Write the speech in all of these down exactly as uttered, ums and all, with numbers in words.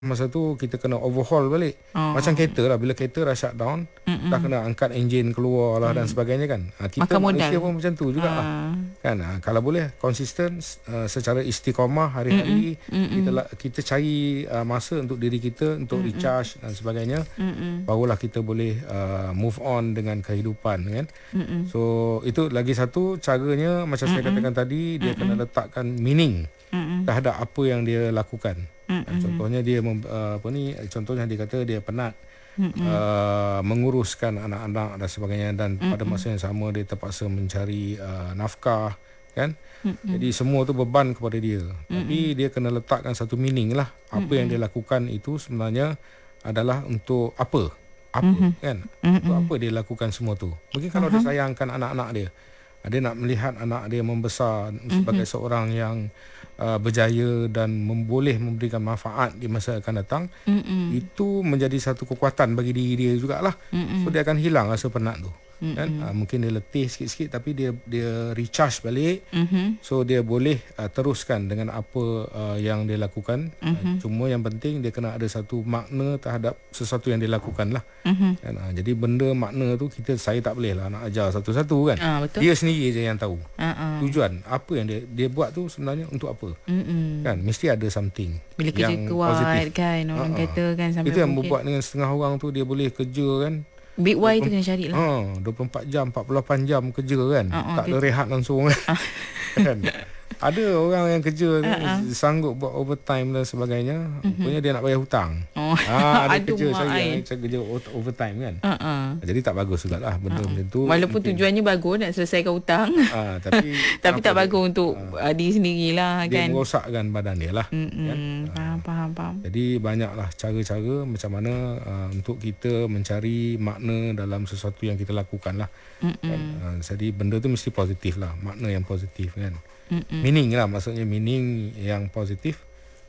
masa tu kita kena overhaul balik. Oh. Macam kereta lah, bila kereta dah shut down, Mm-mm. dah kena angkat enjin keluar lah, mm. dan sebagainya kan. Ha, kita Makan manusia modal pun macam tu jugalah. uh. Kan, ha, kalau boleh konsisten uh, secara istiqamah hari-hari. Mm-mm. kita kita cari uh, masa untuk diri kita, untuk Mm-mm. recharge dan sebagainya. Mm-mm. Barulah kita boleh uh, move on dengan kehidupan kan. Mm-mm. So itu lagi satu caranya, macam Mm-mm. saya katakan tadi, dia Mm-mm. kena letakkan meaning Mm-mm. terhadap apa yang dia lakukan. Mm-hmm. Contohnya dia uh, apa ni contohnya dia kata dia penat mm-hmm. uh, menguruskan anak-anak dan sebagainya, dan mm-hmm. pada masa yang sama dia terpaksa mencari uh, nafkah kan. Mm-hmm. Jadi semua tu beban kepada dia. Mm-hmm. Tapi dia kena letakkan satu meaning lah. Apa mm-hmm. yang dia lakukan itu sebenarnya adalah untuk apa? Apa mm-hmm. kan? Mm-hmm. Untuk apa dia lakukan semua tu? Mungkin kalau uh-huh. dia sayangkan anak-anak dia, dia nak melihat anak dia membesar mm-hmm. sebagai seorang yang Uh, berjaya dan memboleh memberikan manfaat di masa akan datang, Mm-mm. itu menjadi satu kekuatan bagi diri dia jugalah. Mm-mm. So dia akan hilang rasa penat tu. Mm-hmm. kan uh, mungkin dia letih sikit-sikit, tapi dia dia recharge balik. Mm-hmm. So dia boleh uh, teruskan dengan apa uh, yang dia lakukan. Mm-hmm. uh, cuma yang penting dia kena ada satu makna terhadap sesuatu yang dia lakukan lah. Mm-hmm. kan uh, jadi benda makna tu kita saya tak boleh lah nak ajar satu-satu kan. uh, Dia sendiri je yang tahu uh-uh. tujuan apa yang dia dia buat tu sebenarnya untuk apa. Mm-mm. kan mesti ada something bila kerja yang kuat positif. kan orang uh-uh. kata kan, sampai itu yang mungkin membuat dengan setengah orang tu dia boleh kerja kan. Big Y tu kena cari lah. Ha, dua puluh empat jam, empat puluh lapan jam kerja kan. Uh-uh, tak ada rehat langsung kan. Ada orang yang kerja uh-uh. sanggup buat overtime dan sebagainya. Uh-huh. Rupanya dia nak bayar hutang. Oh. Ha, ada kerja saya yang kerja overtime kan. Uh-uh. Jadi tak bagus juga lah benda uh-uh. macam tu. Walaupun mungkin tujuannya bagus nak selesaikan hutang. Ha, tapi tapi tak bagus dia, untuk uh, diri sendirilah kan. Dia merosakkan badan dia lah. Kan? Faham, faham, faham. Jadi banyaklah cara-cara macam mana uh, untuk kita mencari makna dalam sesuatu yang kita lakukan lah. Kan? Uh, jadi benda tu mesti positif lah. Makna yang positif kan. Mm-mm. Meaning lah, maksudnya meaning yang positif,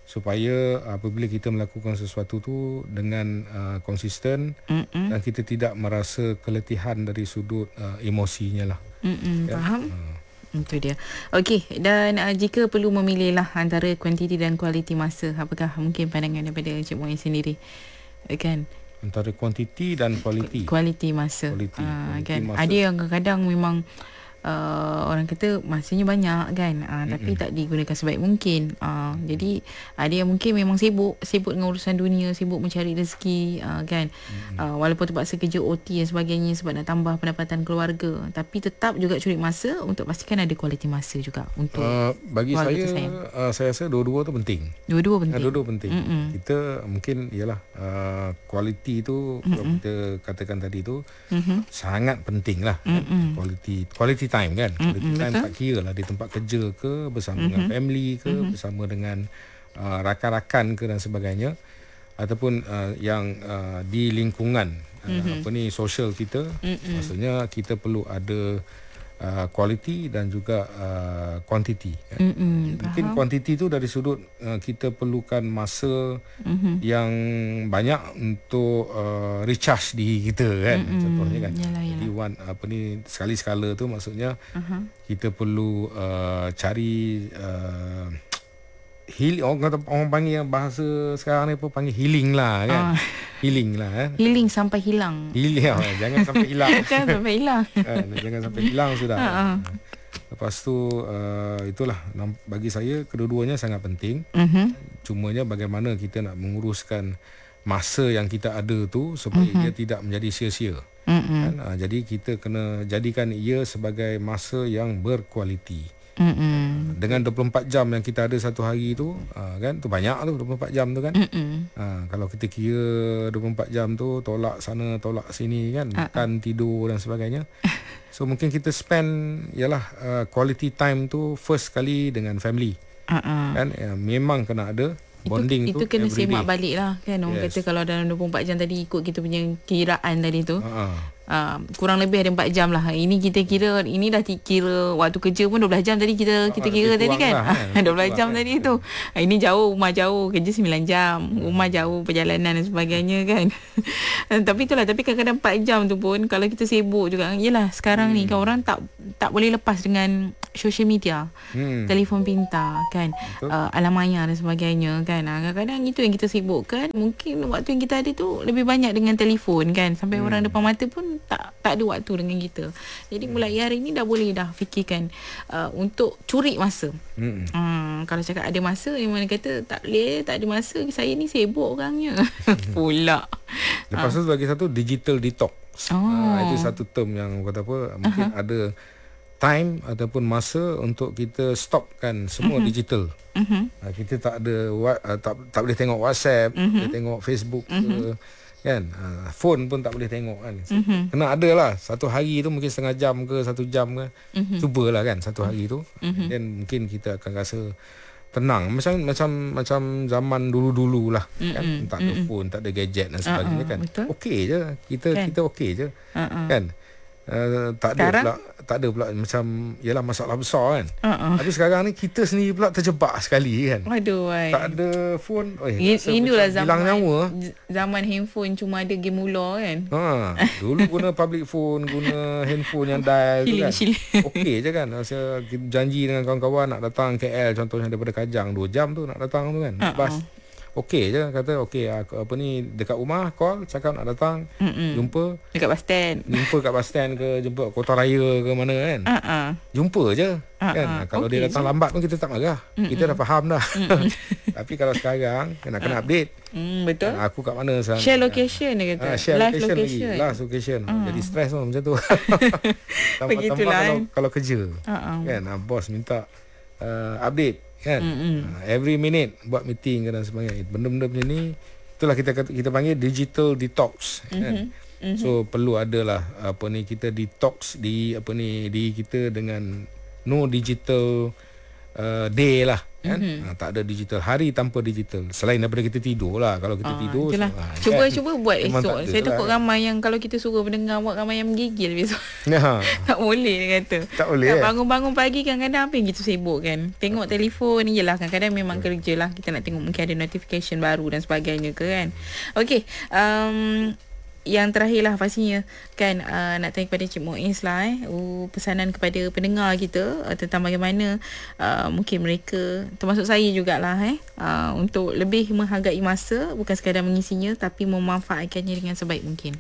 supaya apabila kita melakukan sesuatu tu dengan uh, konsisten. Mm-mm. Dan kita tidak merasa keletihan dari sudut uh, emosinya lah. Ya? Faham? Uh. Itu dia. Okey, dan uh, jika perlu memilih lah antara kuantiti dan kualiti masa, apakah mungkin pandangan daripada Encik Muiz sendiri? Kan? Antara kuantiti dan kualiti. Kualiti masa. Kualiti, uh, kualiti kan? masa. Ada yang kadang-kadang memang Uh, orang kata masanya banyak kan, uh, tapi tak digunakan sebaik mungkin. uh, Jadi ada yang mungkin memang sibuk Sibuk dengan urusan dunia, sibuk mencari rezeki, uh, kan. uh, Walaupun terpaksa kerja O T dan sebagainya sebab nak tambah pendapatan keluarga, tapi tetap juga curi masa untuk pastikan ada kualiti masa juga untuk uh, bagi saya uh, saya rasa dua-dua tu penting. Dua-dua penting. uh, Dua-dua penting. Mm-mm. Kita mungkin ialah uh, kualiti tu, kalau kita katakan tadi tu, mm-mm. sangat penting lah. Kualiti Kualiti time kan. Quality time tak kira lah di tempat kerja ke, bersama mm-hmm. dengan family ke, mm-hmm. bersama dengan uh, rakan-rakan ke dan sebagainya, ataupun uh, yang uh, di lingkungan uh, mm-hmm. apa ni sosial kita. Mm-hmm. Maksudnya kita perlu ada kualiti uh, dan juga kuantiti. Uh, kan? mm-hmm. Mungkin kuantiti tu dari sudut uh, kita perlukan masa mm-hmm. yang banyak untuk uh, recharge diri kita kan. Mm-hmm. Contohnya kan. Yalah, yalah. Jadi one, apa ni sekali sekala tu maksudnya uh-huh. kita perlu uh, cari uh, heal, orang kata, orang panggil yang bahasa sekarang ni apa, panggil healing lah kan. Uh. Healing lah kan. Healing sampai hilang. Healing lah. Jangan sampai hilang. Jangan sampai hilang. Jangan sampai hilang sudah. Uh-uh. Lepas tu uh, itulah bagi saya kedua-duanya sangat penting. Uh-huh. Cumanya bagaimana kita nak menguruskan masa yang kita ada tu supaya uh-huh. dia tidak menjadi sia-sia. Uh-huh. Kan? Uh, jadi kita kena jadikan ia sebagai masa yang berkualiti. Mm-mm. Dengan dua puluh empat jam yang kita ada satu hari tu, uh, kan, tu banyak tu dua puluh empat jam tu kan. uh, Kalau kita kira dua puluh empat jam tu tolak sana tolak sini kan, uh-uh. makan, tidur dan sebagainya. So mungkin kita spend ialah uh, quality time tu first kali dengan family. uh-uh. Kan, ya, memang kena ada bonding itu, tu. Itu kena semak balik lah kan. Orang yes. kata kalau dalam dua puluh empat jam tadi ikut kita punya kiraan tadi tu, uh-uh. Uh, kurang lebih ada empat jam lah. Ini kita kira, ini dah kira waktu kerja pun dua belas jam tadi kita kita Oh, kira lebih tadi kurang kan. lah, kan? dua belas jam Lebih tadi kurang, tu. Ini jauh, rumah jauh, kerja sembilan jam. Rumah jauh, perjalanan dan sebagainya kan. Tapi itulah, tapi kadang-kadang empat jam tu pun kalau kita sibuk juga. Yelah, sekarang hmm. ni kan orang tak tak boleh lepas dengan social media. Hmm. Telefon pintar kan. Uh, alam maya dan sebagainya kan. Kadang-kadang itu yang kita sibukkan. Mungkin waktu yang kita ada tu lebih banyak dengan telefon kan. Sampai hmm. orang depan mata pun tak tak ada waktu dengan kita. Jadi mulai hari ni dah boleh dah fikirkan uh, untuk curi masa. Hmm. Hmm, kalau cakap ada masa, yang mana kata tak boleh, tak ada masa, saya ni sibuk orangnya. Pula. Lepas tu bagi satu digital detox. Oh. Uh, itu satu term yang kata apa, mungkin uh-huh. ada time ataupun masa untuk kita stopkan semua uh-huh. digital. Uh-huh. Uh, kita tak ada uh, tak tak boleh tengok WhatsApp, uh-huh. boleh tengok Facebook uh-huh. ke kan, uh, phone pun tak boleh tengok kan. Mm-hmm. Kena ada lah satu hari tu mungkin setengah jam ke satu jam ke, mm-hmm. cubalah kan satu hari tu, mm-hmm. dan mungkin kita akan rasa tenang macam macam macam zaman dulu-dulu lah, mm-hmm. kan, tak ada mm-hmm. phone, tak ada gadget dan sebagainya, uh-uh, kan, okey je kita kan? Kita okey je, uh-uh. kan. Uh, tak ada sekarang? pula tak ada pula macam ialah masalah besar kan. Uh-uh. Tapi sekarang ni kita sendiri pula terjebak sekali kan. Aduh, ay. Tak ada phone. Oh, inilah zaman nyawa. Zaman handphone cuma ada game ular kan. Ha, dulu guna public phone, guna handphone yang dial tu kan. Okey je kan. Rasa janji dengan kawan-kawan nak datang K L contohnya daripada Kajang dua jam tu nak datang tu kan. Uh-uh. Bas. Okey je, kata okey aku apa ni dekat rumah, call cakap nak datang, Mm-mm. jumpa dekat bus stand, jumpa kat bus stand ke, jumpa Kota Raya ke mana kan, uh-uh. jumpa je, uh-uh. kan. Kalau okay, dia datang so lambat pun kita tak marah, Mm-mm. kita dah faham dah. Tapi kalau sekarang kena kena update, mm, betul, aku kat mana sekarang, share location dia kata, ha, share live location, location lagi. Last location, uh. jadi stres pun macam tu. Begitulah kalau, kalau kerja, uh-uh. kan, bos minta uh, update kan, uh, every minute buat meeting dan sebagainya, benda-benda macam ni, itulah kita kita panggil digital detox, mm-hmm. kan. Mm-hmm. So perlu adalah apa ni, kita detox di apa ni di kita dengan no digital uh, day lah kan, mm-hmm. ha, tak ada digital, hari tanpa digital selain daripada kita tidur lah. Kalau kita ah, tidur so, ha, cuba kan? cuba buat esok. Saya takut lah, ramai yang kalau kita suruh pendengar buat, ramai yang menggigil besok. Ya. Tak boleh dia kata. Tak boleh. Tak, bangun-bangun pagi kadang-kadang apa yang kita sibuk kan. Tengok telefon ni jelah, kadang-kadang memang yeah. kerja lah, kita nak tengok mungkin ada notification baru dan sebagainya ke kan. Okey, um, yang terakhir lah pastinya kan, uh, nak tanya kepada Cik Muiz lah eh, uh, pesanan kepada pendengar kita uh, tentang bagaimana uh, mungkin mereka, termasuk saya jugalah eh, uh, untuk lebih menghargai masa, bukan sekadar mengisinya tapi memanfaatkannya dengan sebaik mungkin.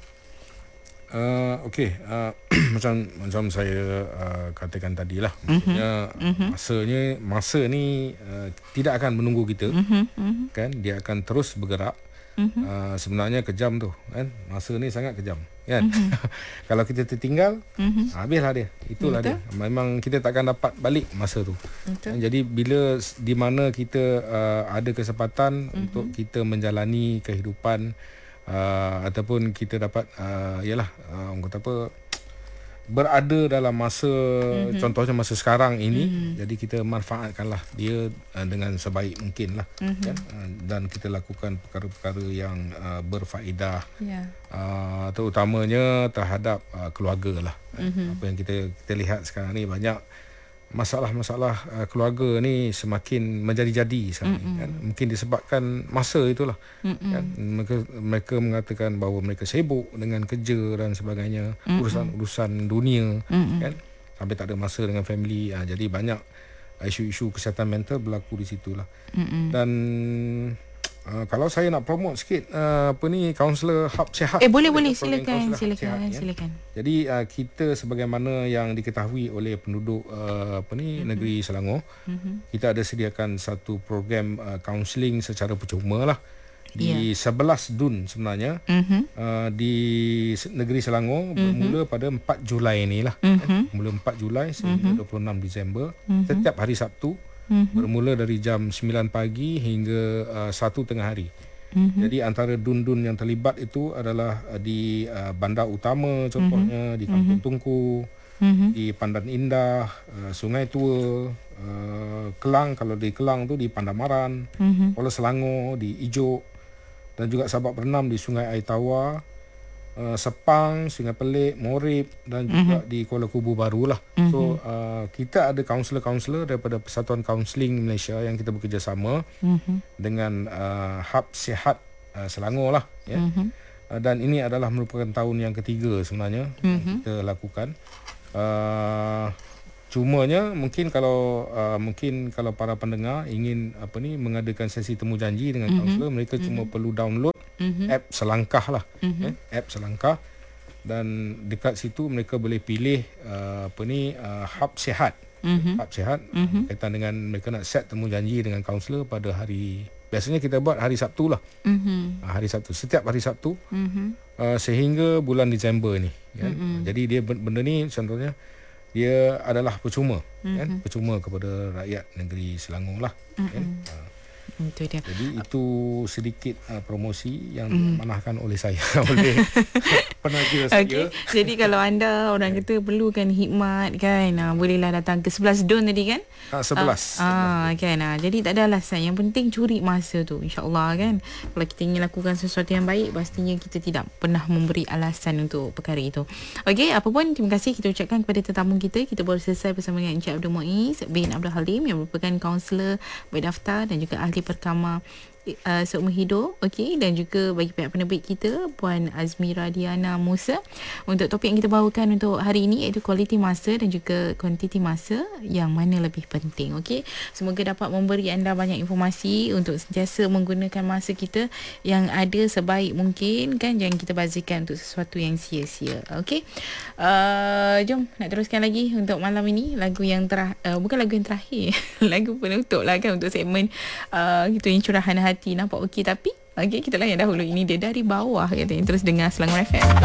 Uh, Okey, uh, macam macam saya uh, katakan tadi lah, maksudnya uh-huh. masanya masa ni uh, tidak akan menunggu kita, uh-huh. Uh-huh. kan, dia akan terus bergerak. Uh-huh. Uh, sebenarnya kejam tu kan, masa ni sangat kejam kan. Uh-huh. Kalau kita tertinggal, uh-huh. habislah dia, itulah Betul. dia, memang kita takkan dapat balik masa tu. Betul. Jadi bila di mana kita uh, ada kesempatan uh-huh. untuk kita menjalani kehidupan, uh, ataupun kita dapat uh, yalah uh, orang kata apa, berada dalam masa, mm-hmm. contohnya masa sekarang ini, mm-hmm. jadi kita manfaatkanlah dia uh, dengan sebaik mungkin lah, mm-hmm. kan? Uh, dan kita lakukan perkara-perkara yang uh, berfaedah, yeah. uh, terutamanya terhadap uh, keluarga lah. Mm-hmm. Apa yang kita kita lihat sekarang ni, banyak masalah-masalah uh, keluarga ni semakin menjadi-jadi sekarang ni, kan? Mungkin disebabkan masa itulah, Mm-mm. kan? Mereka, mereka mengatakan bahawa mereka sibuk dengan kerja dan sebagainya, Mm-mm. urusan-urusan dunia, Mm-mm. kan, sampai tak ada masa dengan family. uh, Jadi banyak uh, isu-isu kesihatan mental berlaku di situlah. Mm-mm. Dan Uh, kalau saya nak promote sikit uh, apa ni, kaunselor Hub Sihat. Eh boleh boleh silakan silakan sihat, silakan. Ya. Jadi uh, kita sebagaimana yang diketahui oleh penduduk uh, apa ni, mm-hmm. negeri Selangor, mm-hmm. kita ada sediakan satu program kaunseling uh, secara percuma lah di yeah. sebelas dun sebenarnya, mm-hmm. uh, di negeri Selangor, mm-hmm. bermula pada empat Julai ni lah, mm-hmm. mula empat Julai sehingga mm-hmm. dua puluh enam Disember, mm-hmm. setiap hari Sabtu, Mm-hmm. bermula dari jam sembilan pagi hingga uh, satu tengah hari. Mm-hmm. Jadi antara dun-dun yang terlibat itu adalah uh, di uh, Bandar Utama contohnya, mm-hmm. di Kampung mm-hmm. Tungku, mm-hmm. di Pandan Indah, uh, Sungai Tua, uh, Kelang, kalau di Kelang tu di Pandamaran, mm-hmm. Kuala Selangor di Ijuk, dan juga Sabak Berenam di Sungai Air Tawar, uh, Sepang, Sungai Pelik, Morib dan juga mm-hmm. di Kuala Kubu Baru lah. Mm-hmm. So uh, kita ada kaunselor-kaunselor daripada Persatuan Kaunseling Malaysia yang kita bekerjasama mm-hmm. dengan uh, Hub Sihat uh, Selangor lah. Ya. Mm-hmm. Uh, dan ini adalah merupakan tahun yang ketiga sebenarnya mm-hmm. yang kita lakukan. Uh, Cumanya mungkin kalau uh, mungkin kalau para pendengar ingin apa ni mengadakan sesi temu janji dengan mm-hmm. kaunselor, mereka mm-hmm. cuma perlu download mm-hmm. app Selangkah lah, mm-hmm. eh, app Selangkah, dan dekat situ mereka boleh pilih uh, apa ni uh, hub sihat, mm-hmm. hub sihat mm-hmm. kaitan dengan mereka nak set temu janji dengan kaunselor pada hari, biasanya kita buat hari Sabtu lah, mm-hmm. uh, hari Sabtu setiap hari Sabtu mm-hmm. uh, sehingga bulan Disember ni, kan? Mm-hmm. Jadi dia benda ni contohnya dia adalah percuma, mm-hmm. kan, percuma kepada rakyat negeri Selangor lah, mm-hmm. kan? Uh, itu dia. Jadi itu sedikit uh, promosi yang mm. dimanahkan oleh saya oleh penaja saya. Okay. Jadi kalau anda orang kata perlukan khidmat kan, uh, bolehlah datang ke sebelas Dun tadi kan? Ah uh, sebelas. Ah uh, kan. Uh, jadi tak ada alasan. Yang penting curi masa tu, insya-Allah kan. Kalau kita ingin lakukan sesuatu yang baik, pastinya kita tidak pernah memberi alasan untuk perkara itu. Okey, apa pun terima kasih kita ucapkan kepada tetamu kita. Kita baru selesai bersama dengan Encik Abdul Muiz bin Abdul Halim yang merupakan kaunselor berdaftar dan juga ahli perkama uh, seumur hidup, okey, dan juga bagi pihak penerbit kita Puan Azmira Diana Musa untuk topik yang kita bawakan untuk hari ini, iaitu kualiti masa dan juga kuantiti masa, yang mana lebih penting. Okey, semoga dapat memberi anda banyak informasi untuk sentiasa menggunakan masa kita yang ada sebaik mungkin kan, jangan kita bazirkan untuk sesuatu yang sia-sia. Okey, uh, jom nak teruskan lagi untuk malam ini lagu yang terakhir, uh, bukan lagu yang terakhir lagu penutup lah kan untuk segmen uh, itu yang curahan hati. Nampak okey tapi okey, kita layan dahulu. Ini dia Dari Bawah katanya. Terus dengar Selangor F M.